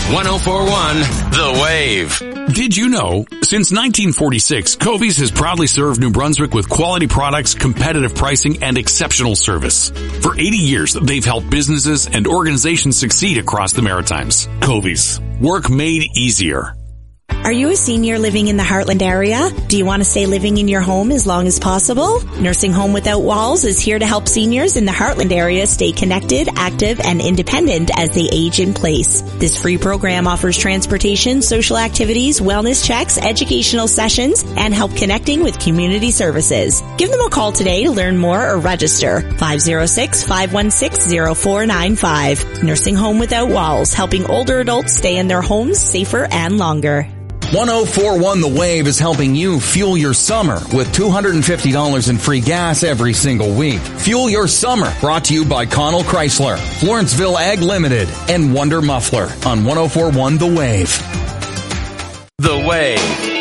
1041 The Wave. Did you know, since 1946, Covies has proudly served New Brunswick with quality products, competitive pricing, and exceptional service. For 80 years, they've helped businesses and organizations succeed across the Maritimes. Covies. Work made easier. Are you a senior living in the Heartland area? Do you want to stay living in your home as long as possible? Nursing Home Without Walls is here to help seniors in the Heartland area stay connected, active, and independent as they age in place. This free program offers transportation, social activities, wellness checks, educational sessions, and help connecting with community services. Give them a call today to learn more or register. 506-516-0495. Nursing Home Without Walls, helping older adults stay in their homes safer and longer. 1041 The Wave is helping you fuel your summer with $250 in free gas every single week. Fuel your summer, brought to you by Connell Chrysler, Florenceville Ag Limited, and Wonder Muffler on 1041 The Wave. The Wave.